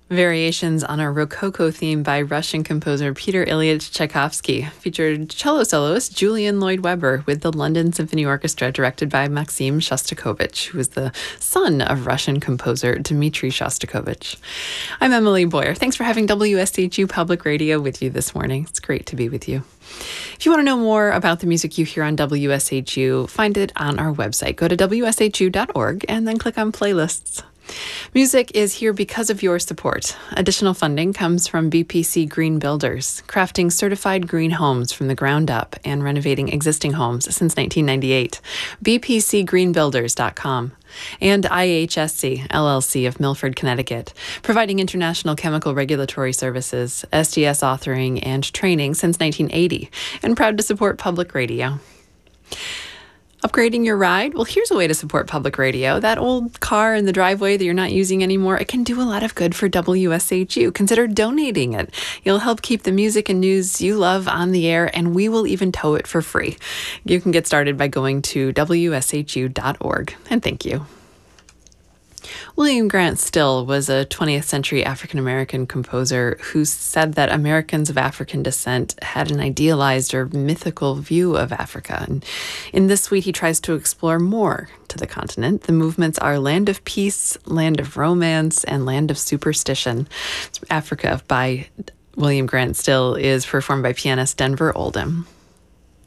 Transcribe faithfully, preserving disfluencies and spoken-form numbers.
Variations on a Rococo theme by Russian composer Peter Ilyich Tchaikovsky featured cello soloist Julian Lloyd Webber with the London Symphony Orchestra directed by Maxim Shostakovich, who was the son of Russian composer Dmitri Shostakovich. I'm Emily Boyer. Thanks for having W S H U Public Radio with you this morning. It's great to be with you. If you want to know more about the music you hear on W S H U, find it on our website. Go to W S H U dot org and then click on playlists. Music is here because of your support. Additional funding comes from B P C Green Builders, crafting certified green homes from the ground up and renovating existing homes since nineteen ninety-eight. b p c green builders dot com. And I H S C, L L C of Milford, Connecticut, providing international chemical regulatory services, S G S authoring, and training since nineteen eighty, and proud to support public radio. Upgrading your ride? Well, here's a way to support public radio. That old car in the driveway that you're not using anymore, it can do a lot of good for W S H U. Consider donating it. You'll help keep the music and news you love on the air, and we will even tow it for free. You can get started by going to W S H U dot org. And thank you. William Grant Still was a twentieth century African-American composer who said that Americans of African descent had an idealized or mythical view of Africa. And in this suite, he tries to explore more to the continent. The movements are Land of Peace, Land of Romance, and Land of Superstition. Africa by William Grant Still is performed by pianist Denver Oldham.